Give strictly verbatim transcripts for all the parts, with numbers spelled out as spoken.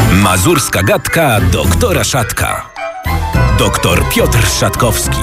Mazurska gadka doktora Szatka. Doktor Piotr Szatkowski.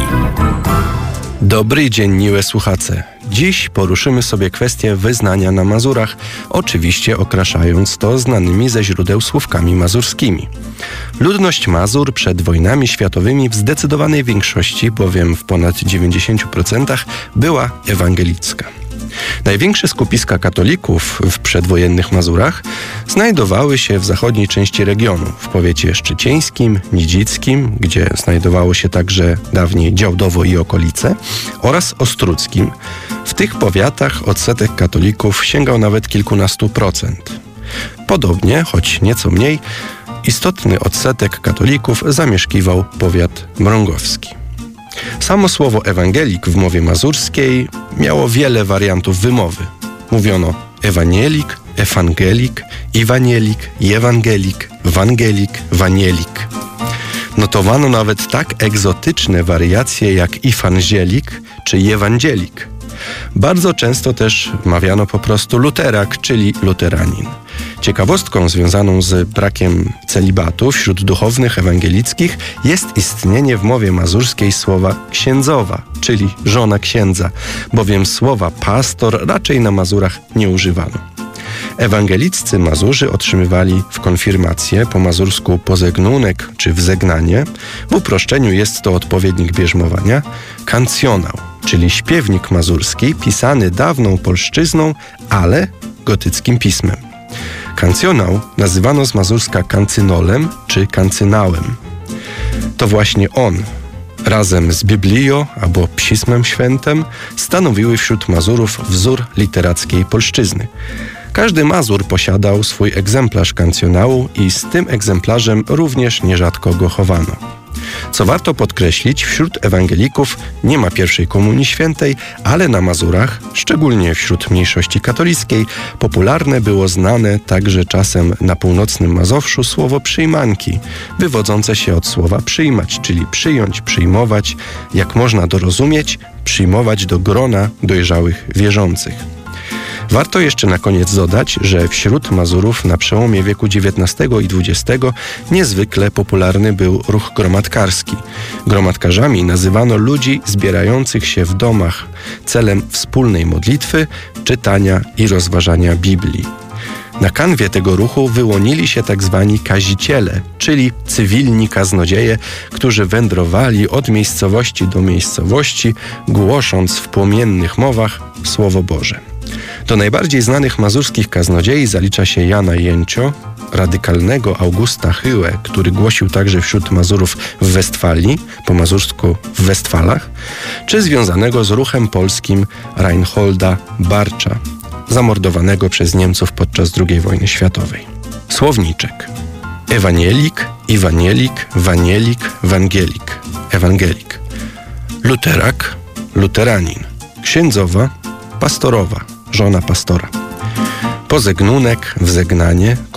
Dobry dzień, miłe słuchacze. Dziś poruszymy sobie kwestię wyznania na Mazurach, oczywiście okraszając to znanymi ze źródeł słówkami mazurskimi. Ludność Mazur przed wojnami światowymi w zdecydowanej większości, bowiem w ponad dziewięćdziesięciu procentach, była ewangelicka. Największe skupiska katolików w przedwojennych Mazurach znajdowały się w zachodniej części regionu, w powiecie szczycieńskim, nidzickim, gdzie znajdowało się także dawniej Działdowo i okolice, oraz ostródzkim. W tych powiatach odsetek katolików sięgał nawet kilkunastu procent. Podobnie, choć nieco mniej, istotny odsetek katolików zamieszkiwał powiat mrągowski. Samo słowo ewangelik w mowie mazurskiej miało wiele wariantów wymowy. Mówiono ewanielik, ewangelik, iwanielik, jewangelik, wangelik, wanielik. Notowano nawet tak egzotyczne wariacje jak ifanzielik czy jewandzielik. Bardzo często też mawiano po prostu luterak, czyli luteranin. Ciekawostką związaną z brakiem celibatu wśród duchownych ewangelickich jest istnienie w mowie mazurskiej słowa księdzowa, czyli żona księdza, bowiem słowa pastor raczej na Mazurach nie używano. Ewangeliccy Mazurzy otrzymywali w konfirmację, po mazursku pozegnunek czy wzegnanie, w uproszczeniu jest to odpowiednik bierzmowania, kancjonał, czyli śpiewnik mazurski pisany dawną polszczyzną, ale gotyckim pismem. Kancjonał nazywano z mazurska kancynolem czy kancynałem. To właśnie on, razem z Biblio albo Pismem Świętym, stanowiły wśród Mazurów wzór literackiej polszczyzny. Każdy Mazur posiadał swój egzemplarz kancjonału i z tym egzemplarzem również nierzadko go chowano. Co warto podkreślić, wśród ewangelików nie ma pierwszej komunii świętej, ale na Mazurach, szczególnie wśród mniejszości katolickiej, popularne było znane także czasem na północnym Mazowszu słowo przyjmanki, wywodzące się od słowa przyjmać, czyli przyjąć, przyjmować, jak można dorozumieć, przyjmować do grona dojrzałych wierzących. Warto jeszcze na koniec dodać, że wśród Mazurów na przełomie wieku dziewiętnastego i dwudziestego niezwykle popularny był ruch gromadkarski. Gromadkarzami nazywano ludzi zbierających się w domach celem wspólnej modlitwy, czytania i rozważania Biblii. Na kanwie tego ruchu wyłonili się tak zwani kaziciele, czyli cywilni kaznodzieje, którzy wędrowali od miejscowości do miejscowości, głosząc w płomiennych mowach Słowo Boże. Do najbardziej znanych mazurskich kaznodziei zalicza się Jana Jęcio, radykalnego Augusta Hyłę, który głosił także wśród Mazurów w Westfalii, po mazursku w Westfalach, czy związanego z ruchem polskim Reinholda Barcza, zamordowanego przez Niemców podczas drugiej wojny światowej. Słowniczek. Ewanielik, iwanielik, wanielik, wangelik, ewangelik. Luterak, luteranin. Księdzowa, pastorowa, żona pastora. Pozegnunek, wzegnanie,